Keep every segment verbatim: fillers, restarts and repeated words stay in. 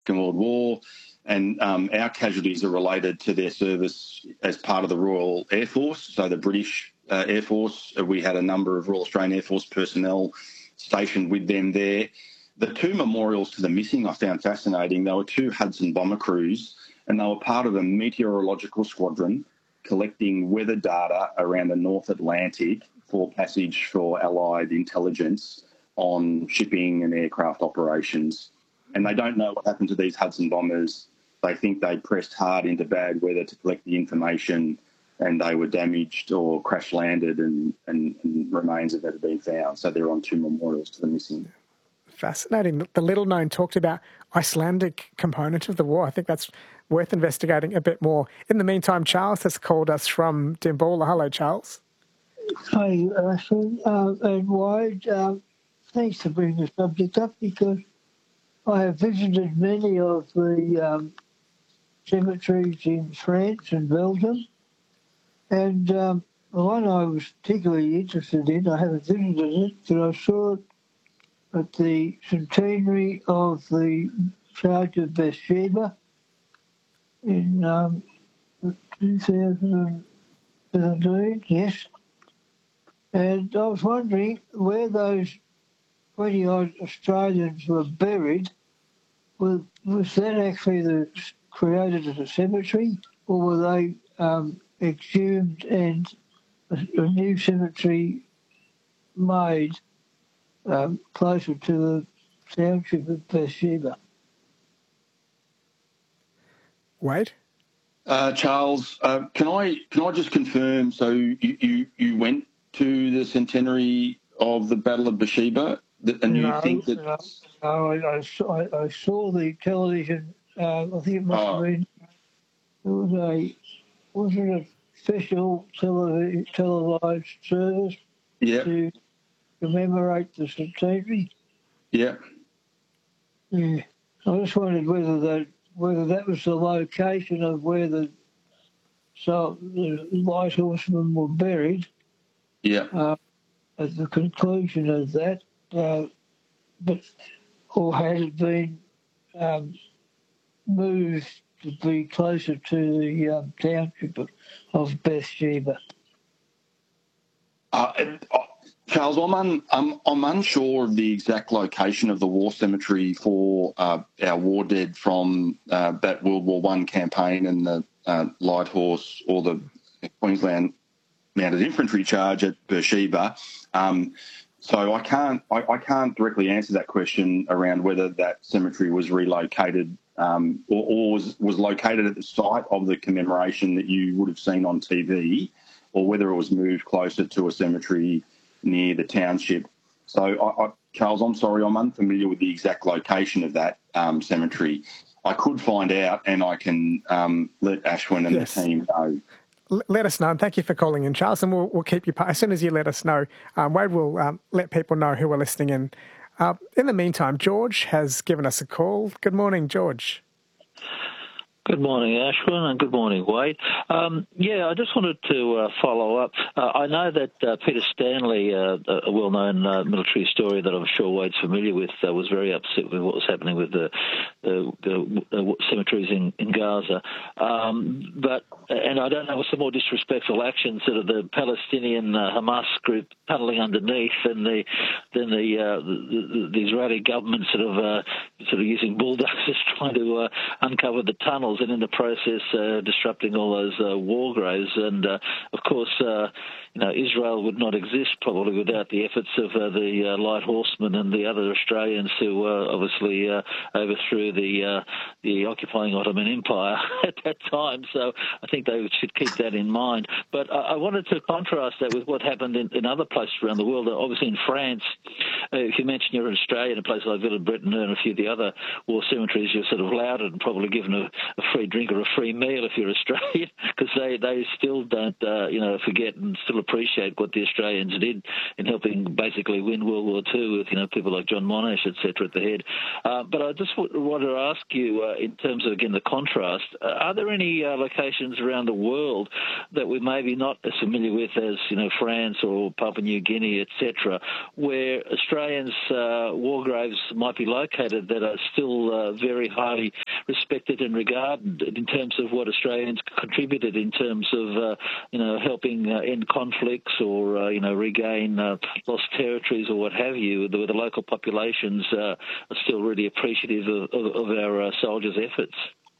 World War, and um, our casualties are related to their service as part of the Royal Air Force. So the British uh, Air Force, we had a number of Royal Australian Air Force personnel stationed with them there. The two memorials to the missing I found fascinating. They were two Hudson bomber crews, and they were part of a meteorological squadron collecting weather data around the North Atlantic for passage for Allied intelligence on shipping and aircraft operations. And they don't know what happened to these Hudson bombers. They think they pressed hard into bad weather to collect the information, and they were damaged or crash landed, and, and, and remains have never been found. So they're on two memorials to the missing. Fascinating. The little known talked about Icelandic component of the war. I think that's worth investigating a bit more. In the meantime, Charles has called us from Dimbulla. Hello, Charles. Hi, Ashwin uh, and Wade. Uh, thanks for bringing the subject up, because I have visited many of the um, cemeteries in France and Belgium, and um, the one I was particularly interested in, I haven't visited it, but I saw it at the centenary of the charge of Bathsheba in um, two thousand seventeen, yes. And I was wondering where those twenty-odd Australians were buried. Was, was that actually the, created as a cemetery, or were they um, exhumed and a, a new cemetery made um, closer to the township of Bathsheba? Wade? Uh, Charles, uh, can I can I just confirm, so you, you, you went to the centenary of the Battle of Bathsheba, and you no, think that... No, no I, I, saw, I, I saw the television, uh, I think it must oh. have been, it was a, was it a special tele, televised service yep. to commemorate the centenary? Yeah. Yeah. I just wondered whether that, whether that was the location of where the, so the light horsemen were buried. Yeah. Uh, at the conclusion of that, uh, but or had it been um, moved to be closer to the um, township of, of Bathsheba? Uh, uh, Charles, I'm, un, I'm, I'm unsure of the exact location of the war cemetery for uh, our war dead from uh, that World War One campaign and the uh, Light Horse or the Queensland Mounted Infantry charge at Beersheba. Um, so I can't I, I can't directly answer that question around whether that cemetery was relocated um, or, or was, was located at the site of the commemoration that you would have seen on T V, or whether it was moved closer to a cemetery near the township. So, I, I, Charles, I'm sorry, I'm unfamiliar with the exact location of that um, cemetery. I could find out, and I can um, let Ashwin and yes. the team know. Let us know, and thank you for calling in, Charles, and we'll, we'll keep you, as soon as you let us know, um, Wade will um, let people know who are listening in. Uh, in the meantime, George has given us a call. Good morning, George. Good morning, Ashwin, and good morning, Wade. Um, yeah, I just wanted to uh, follow up. Uh, I know that uh, Peter Stanley, uh, a well-known uh, military historian that I'm sure Wade's familiar with, uh, was very upset with what was happening with the, the, the, the cemeteries in, in Gaza. Um, but and I don't know, some more disrespectful actions that are the Palestinian uh, Hamas group tunneling underneath, and the than the, uh, the, the Israeli government sort of uh, sort of using bulldozers trying to uh, uncover the tunnels, and in the process uh, disrupting all those uh, war graves. And, uh, of course, uh, you know, Israel would not exist probably without the efforts of uh, the uh, Light Horsemen and the other Australians who uh, obviously uh, overthrew the uh, the occupying Ottoman Empire at that time. So I think they should keep that in mind. But I, I wanted to contrast that with what happened in, in other places around the world. Obviously in France, uh, if you mention you're in Australia, in a place like Villa Breton and a few of the other war cemeteries, you're sort of lauded and probably given a, a free drink or a free meal if you're Australian, because they, they still don't, uh, you know, forget and still appreciate what the Australians did in helping basically win World War Two with, you know, people like John Monash, et cetera, at the head. Uh, but I just w- wanted to ask you, uh, in terms of, again, the contrast, uh, are there any uh, locations around the world that we're maybe not as familiar with as, you know, France or Papua New Guinea, et cetera, where Australians' uh, war graves might be located that are still uh, very highly respected and regarded in terms of what Australians contributed in terms of, uh, you know, helping uh, end conflicts or, uh, you know, regain uh, lost territories or what have you, where the local populations uh, are still really appreciative of, of, of our uh, soldiers' efforts?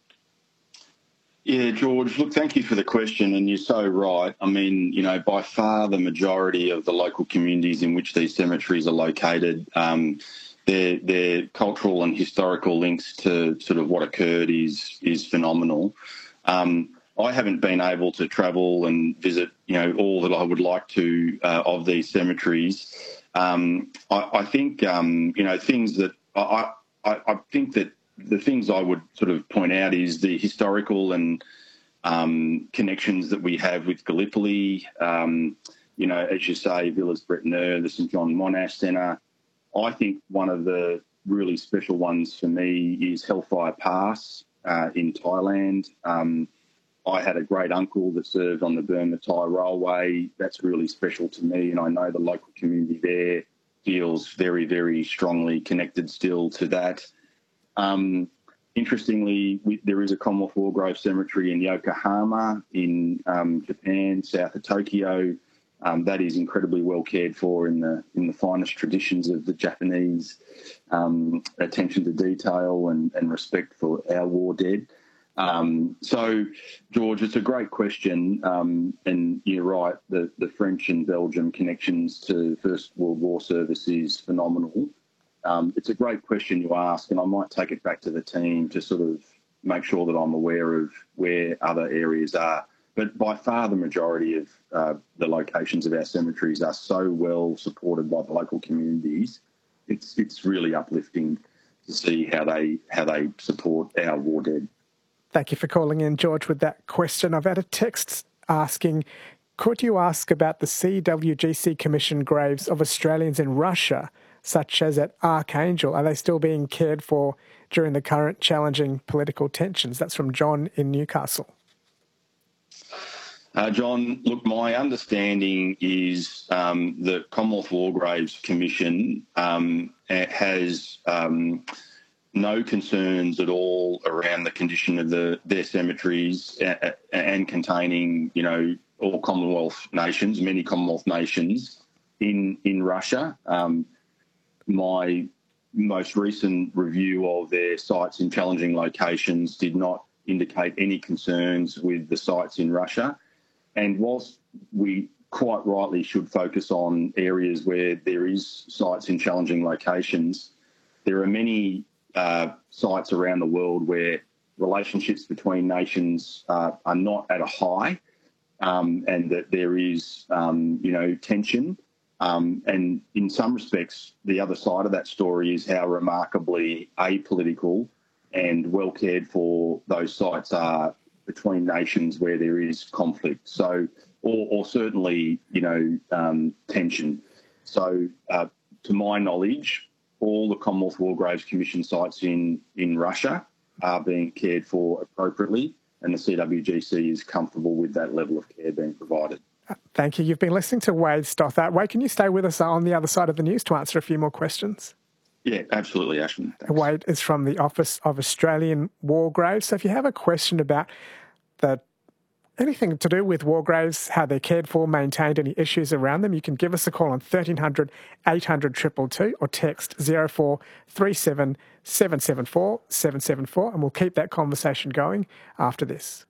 Yeah, George, look, thank you for the question, and you're so right. I mean, you know, by far the majority of the local communities in which these cemeteries are located, um, their their cultural and historical links to sort of what occurred is is phenomenal. Um, I haven't been able to travel and visit, you know, all that I would like to uh, of these cemeteries. Um, I, I think, um, you know, things that I, I, I think that the things I would sort of point out is the historical and um, connections that we have with Gallipoli. Um, you know, as you say, Villas Bretonneux, the St John Monash Centre. I think one of the really special ones for me is Hellfire Pass uh, in Thailand. Um, I had a great uncle that served on the Burma-Thai Railway. That's really special to me, and I know the local community there feels very, very strongly connected still to that. Um, interestingly, we, there is a Commonwealth War Grave Cemetery in Yokohama in um, Japan, south of Tokyo. Um, that is incredibly well cared for in the in the finest traditions of the Japanese um, attention to detail and, and respect for our war dead. Um, so, George, it's a great question, um, and you're right, the, the French and Belgium connections to First World War service is phenomenal. Um, it's a great question you ask, and I might take it back to the team to sort of make sure that I'm aware of where other areas are. But by far the majority of uh, the locations of our cemeteries are so well supported by the local communities. It's it's really uplifting to see how they how they support our war dead. Thank you for calling in, George, with that question. I've had a text asking, could you ask about the C W G C Commission graves of Australians in Russia, such as at Archangel? Are they still being cared for during the current challenging political tensions? That's from John in Newcastle. Uh, John, look, my understanding is um, the Commonwealth War Graves Commission um, has um, no concerns at all around the condition of the, their cemeteries and, and containing, you know, all Commonwealth nations, many Commonwealth nations in in Russia. Um, my most recent review of their sites in challenging locations did not indicate any concerns with the sites in Russia. And whilst we quite rightly should focus on areas where there is sites in challenging locations, there are many uh, sites around the world where relationships between nations uh, are not at a high, um, and that there is, um, you know, tension. Um, and in some respects, the other side of that story is how remarkably apolitical and well cared for those sites are between nations where there is conflict. So, or, or certainly, you know, um, tension. So, uh, to my knowledge, all the Commonwealth War Graves Commission sites in, in Russia are being cared for appropriately, and the C W G C is comfortable with that level of care being provided. Thank you. You've been listening to Wade Stothart. Wade, can you stay with us on the other side of the news to answer a few more questions? Yeah, absolutely, Ashwin. Thanks. Wade is from the Office of Australian War Graves. So if you have a question about the anything to do with war graves, how they're cared for, maintained, any issues around them, you can give us a call on thirteen hundred, eight hundred, two two two or text zero four three seven, seven seven four, seven seven four, and we'll keep that conversation going after this.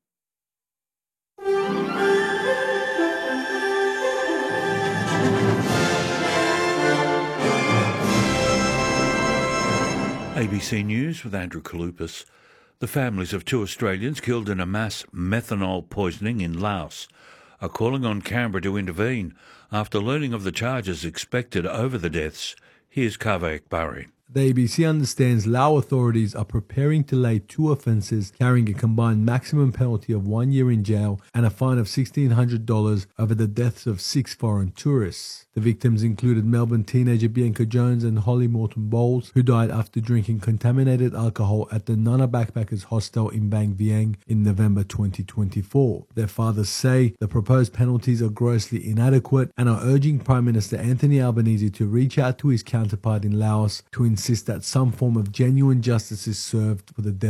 A B C News with Andrew Kalupas. The families of two Australians killed in a mass methanol poisoning in Laos are calling on Canberra to intervene after learning of the charges expected over the deaths. Here's Kaveh Akbari. The A B C understands Lao authorities are preparing to lay two offences carrying a combined maximum penalty of one year in jail and a fine of sixteen hundred dollars over the deaths of six foreign tourists. The victims included Melbourne teenager Bianca Jones and Holly Morton Bowles, who died after drinking contaminated alcohol at the Nana Backpackers Hostel in Bang Vieng in November twenty twenty-four. Their fathers say the proposed penalties are grossly inadequate and are urging Prime Minister Anthony Albanese to reach out to his counterpart in Laos to insist that some form of genuine justice is served for the death